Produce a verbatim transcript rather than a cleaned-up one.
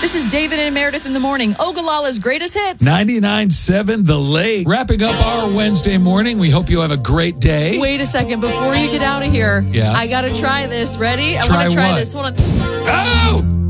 This is David and Meredith in the morning. Ogallala's greatest hits. ninety-nine point seven The Lake. Wrapping up our Wednesday morning. We hope you have a great day. Wait a second. Before you get out of here, Yeah. I got to try this. Ready? I Try want to try what? this. Hold on. Oh!